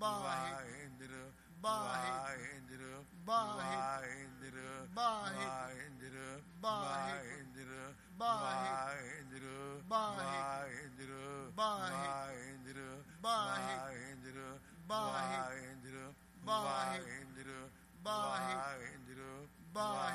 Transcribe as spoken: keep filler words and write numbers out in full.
Bahindra, Bahindra, Bahindra, Bahindra, Bahindra, Bahindra, Bahindra, Bahindra, Bahindra, Bahindra, Bahindra, Bahindra, Bahindra, Bahindra,